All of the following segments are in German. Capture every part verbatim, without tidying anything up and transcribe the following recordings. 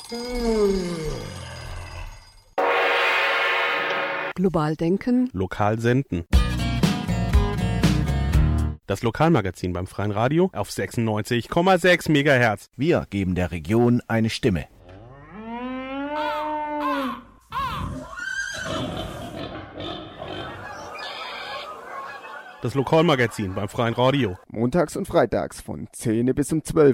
Global denken. Lokal senden. Das Lokalmagazin beim Freien Radio auf sechsundneunzig Komma sechs Megahertz. Wir geben der Region eine Stimme. Das Lokalmagazin beim Freien Radio. Montags und freitags von zehn bis um zwölf.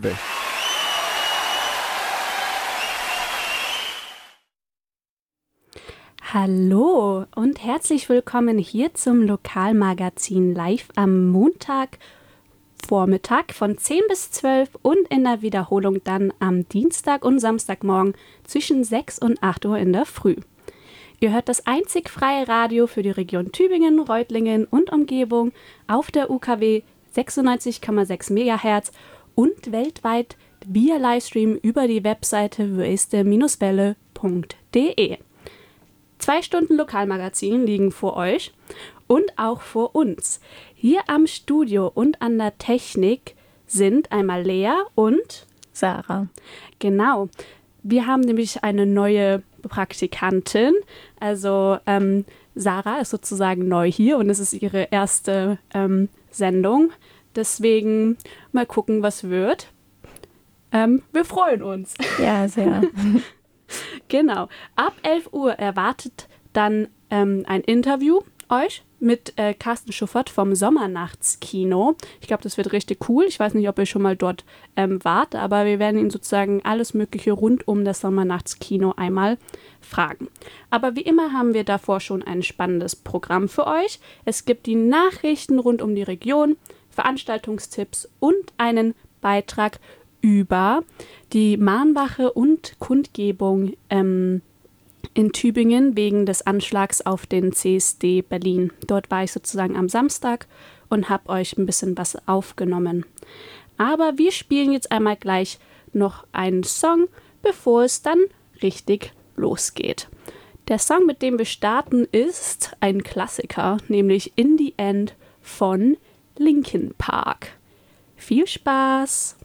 Hallo und herzlich willkommen hier zum Lokalmagazin live am Montagvormittag von zehn bis zwölf und in der Wiederholung dann am Dienstag und Samstagmorgen zwischen sechs und acht Uhr in der Früh. Ihr hört das einzig freie Radio für die Region Tübingen, Reutlingen und Umgebung auf der U K W sechsundneunzig Komma sechs Megahertz und weltweit via Livestream über die Webseite wöeste welle punkt de. Zwei Stunden Lokalmagazin liegen vor euch und auch vor uns. Hier am Studio und an der Technik sind einmal Lea und Sarah. Genau. Wir haben nämlich eine neue Praktikantin. Also ähm, Sarah ist sozusagen neu hier und es ist ihre erste ähm, Sendung. Deswegen mal gucken, was wird. Ähm, wir freuen uns. Ja, sehr. Genau. Ab elf Uhr erwartet dann ähm, ein Interview euch mit äh, Carsten Schuffert vom Sommernachtskino. Ich glaube, das wird richtig cool. Ich weiß nicht, ob ihr schon mal dort ähm, wart, aber wir werden ihn sozusagen alles Mögliche rund um das Sommernachtskino einmal fragen. Aber wie immer haben wir davor schon ein spannendes Programm für euch. Es gibt die Nachrichten rund um die Region, Veranstaltungstipps und einen Beitrag über die Mahnwache und Kundgebung ähm, in Tübingen wegen des Anschlags auf den C S D Berlin. Dort war ich sozusagen am Samstag und habe euch ein bisschen was aufgenommen. Aber wir spielen jetzt einmal gleich noch einen Song, bevor es dann richtig losgeht. Der Song, mit dem wir starten, ist ein Klassiker, nämlich In the End von Linkin Park. Viel Spaß!